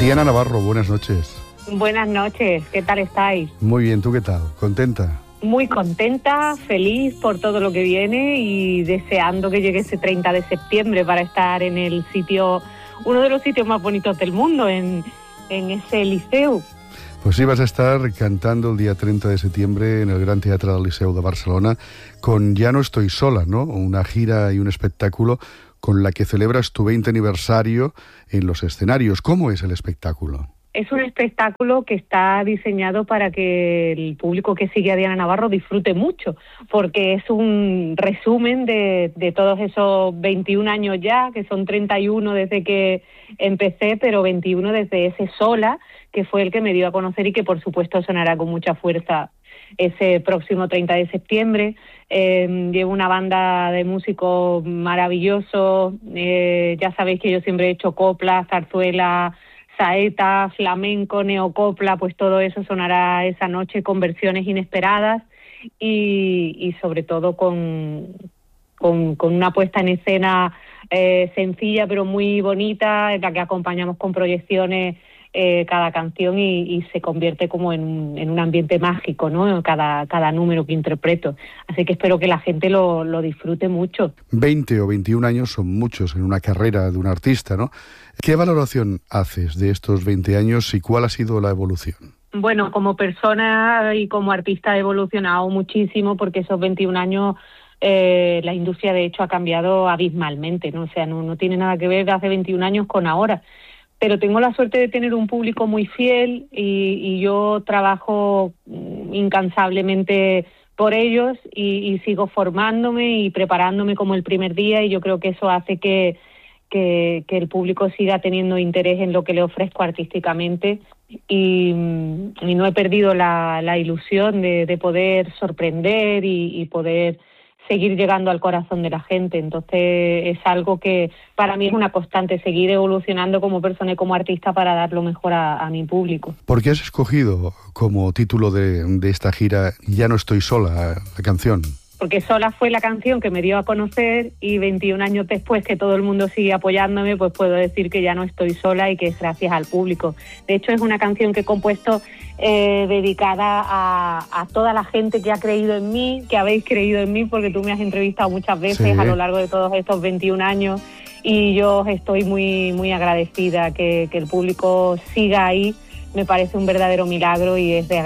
Diana Navarro, buenas noches. Buenas noches, ¿qué tal estáis? Muy bien, ¿tú qué tal? ¿Contenta? Muy contenta, feliz por todo lo que viene y deseando que llegue ese 30 de septiembre para estar en el sitio, uno de los sitios más bonitos del mundo, en ese Liceu. Pues sí, vas a estar cantando el día 30 de septiembre en el Gran Teatre del Liceu de Barcelona con Ya no estoy sola, ¿no? Una gira y un espectáculo con la que celebras tu 20 aniversario en los escenarios. ¿Cómo es el espectáculo? Es un espectáculo que está diseñado para que el público que sigue a Diana Navarro disfrute mucho, porque es un resumen de todos esos 21 años ya, que son 31 desde que empecé, pero 21 desde ese Sola, que fue el que me dio a conocer y que por supuesto sonará con mucha fuerza ese próximo 30 de septiembre. Llevo una banda de músicos maravillosos, ya sabéis que yo siempre he hecho copla, zarzuela, saeta, flamenco, neocopla, pues todo eso sonará esa noche con versiones inesperadas y sobre todo con una puesta en escena sencilla pero muy bonita, en la que acompañamos con proyecciones cada canción y se convierte como en un ambiente mágico, ¿no? Cada número que interpreto. Así que espero que la gente lo disfrute mucho. 20 o 21 años son muchos en una carrera de un artista, ¿no? ¿Qué valoración haces de estos 20 años y cuál ha sido la evolución? Bueno, como persona y como artista he evolucionado muchísimo porque esos 21 años la industria de hecho ha cambiado abismalmente, ¿no? O sea, no tiene nada que ver de hace 21 años con ahora. Pero tengo la suerte de tener un público muy fiel y yo trabajo incansablemente por ellos y sigo formándome y preparándome como el primer día y yo creo que eso hace que el público siga teniendo interés en lo que le ofrezco artísticamente y no he perdido la ilusión de poder sorprender y poder seguir llegando al corazón de la gente. Entonces es algo que para mí es una constante, seguir evolucionando como persona y como artista para dar lo mejor a mi público. ¿Por qué has escogido como título de esta gira Ya no estoy sola, la canción? Porque Sola fue la canción que me dio a conocer y 21 años después que todo el mundo sigue apoyándome, pues puedo decir que ya no estoy sola y que es gracias al público. De hecho, es una canción que he compuesto dedicada a toda la gente que ha creído en mí, que habéis creído en mí, porque tú me has entrevistado muchas veces a lo largo de todos estos 21 años y yo estoy muy, muy agradecida que el público siga ahí. Me parece un verdadero milagro y es de